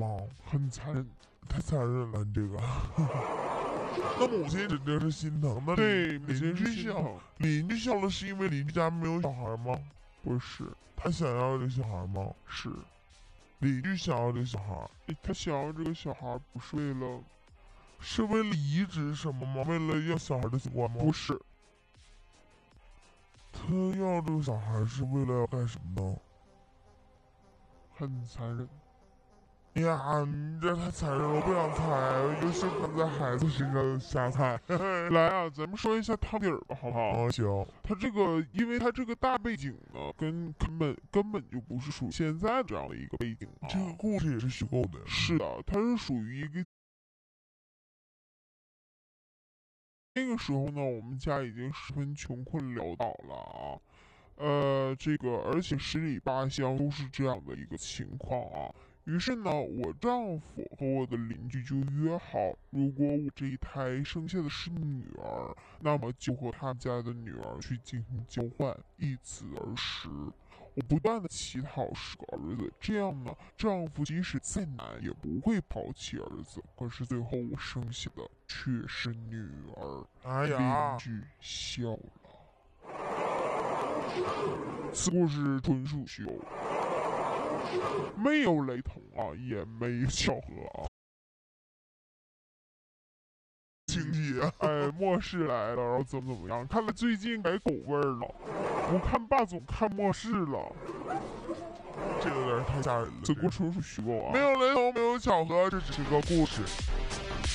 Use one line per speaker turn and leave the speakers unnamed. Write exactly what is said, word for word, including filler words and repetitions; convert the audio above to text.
吗？很残忍，太残忍了，这个。那母亲指定是心疼的，
对，母
邻
亲是
居笑，
心疼。
邻居笑了是因为邻居家没有小孩吗？
不是，
他想要这个小孩吗？
是
邻居想要这个小孩，
他想要这个小孩不是为了，
是为了移植什么吗？为了要小孩的习惯吗？
不是，
他要这个小孩是为了要干什么呢？
很残忍。
呀，你这太残忍了，我不想猜，又是看在孩子身上瞎猜。
来啊，咱们说一下汤底儿吧，好不好？
哦，行。
他这个，因为他这个大背景呢，跟根本根本就不是属于现在这样的一个背景啊。
这个故事也是虚构的。
是的，它是属于一个。那个时候呢，我们家已经十分穷困潦倒了啊，呃，这个而且十里八乡都是这样的一个情况啊。于是呢，我丈夫和我的邻居就约好，如果我这一胎生下的是女儿，那么就和他们家的女儿去进行交换，以此而食。我不断的乞讨是个儿子，这样呢，丈夫即使再难也不会抛弃儿子。可是最后我生下的却是女儿，
哎呀，
邻居笑了。此故事纯属虚构，没有雷同啊，也没有巧合啊。
情节，
哎，末世来了，然后怎么怎么样？看来最近改口味了，不看霸总，看末世了。
这有点太吓人了。
这故纯属虚构啊，
没有雷同，没有巧合，这只是个故事。